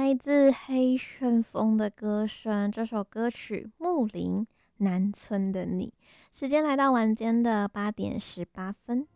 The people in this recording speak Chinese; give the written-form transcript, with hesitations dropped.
来自黑旋风的歌声，这首歌曲《木林南村的你》。时间来到晚间的8:18。